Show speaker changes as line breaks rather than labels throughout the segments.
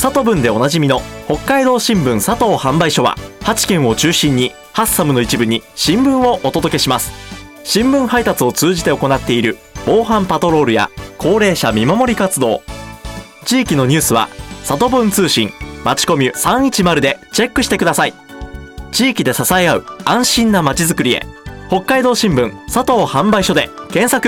佐藤文でおなじみの北海道新聞佐藤販売所は8県を中心にハッサムの一部に新聞をお届けします。新聞配達を通じて行っている防犯パトロールや高齢者見守り活動、地域のニュースは佐藤文通信まちコミュ310でチェックしてください。地域で支え合う安心なまちづくりへ、北海道新聞佐藤販売所で検索。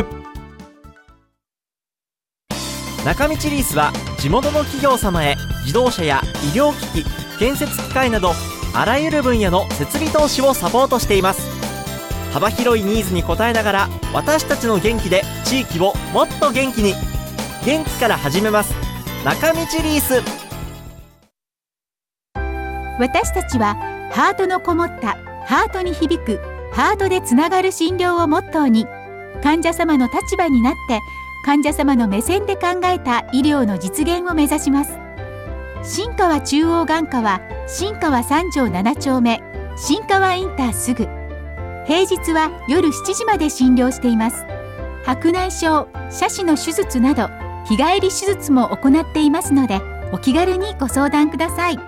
中道リースは地元の企業様へ自動車や医療機器、建設機械などあらゆる分野の設備投資をサポートしています。幅広いニーズに応えながら私たちの元気で地域をもっと元気に、元気から始めます。中道リース。
私たちはハートのこもったハートに響くハートでつながる診療をモットーに、患者様の立場になって患者様の目線で考えた医療の実現を目指します。新川中央眼科は新川3条7丁目新川インターすぐ、平日は夜7時まで診療しています。白内障、斜視の手術など日帰り手術も行っていますので、お気軽にご相談ください。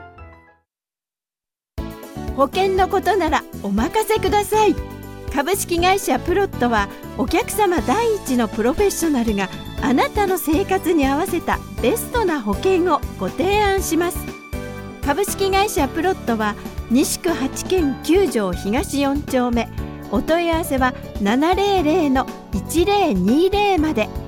保険のことならお任せください。株式会社プロットはお客様第一のプロフェッショナルがあなたの生活に合わせたベストな保険をご提案します。株式会社プロットは西区8軒9条東4丁目、お問い合わせは 700-1020 まで。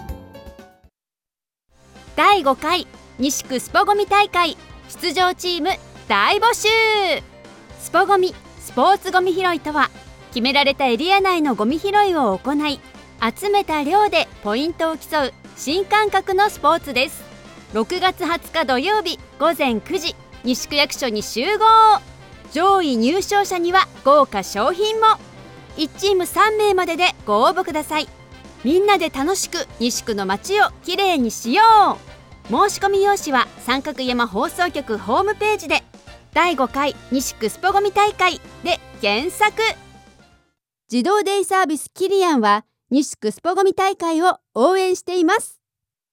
第5回西区スポゴミ大会出場チーム大募集。スポゴミ、スポーツゴミ拾いとは、決められたエリア内のゴミ拾いを行い、集めた量でポイントを競う新感覚のスポーツです。6月20日土曜日午前9時、西区役所に集合。上位入賞者には豪華賞品も。1チーム3名まででご応募ください。みんなで楽しく西区の街をきれいにしよう。申し込み用紙は三角山放送局ホームページで、第5回西区スポゴミ大会で検索。自動デイサービスキリアンは西区スポゴミ大会を応援しています。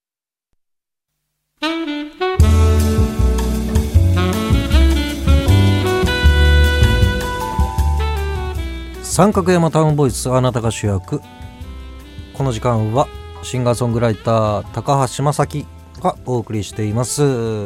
三角山タウンボイス、あなたが主役。この時間はシンガーソングライター高橋正樹がお送りしています。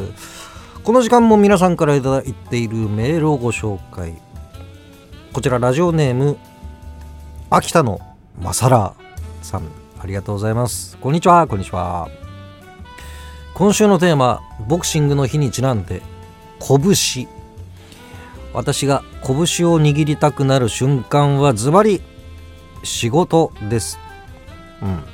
この時間も皆さんからいただいているメールをご紹介。こちらラジオネーム秋田のマサラさん、ありがとうございます。こんにちは。こんにちは。今週のテーマ、ボクシングの日にちなんで拳。私が拳を握りたくなる瞬間はズバリ仕事です。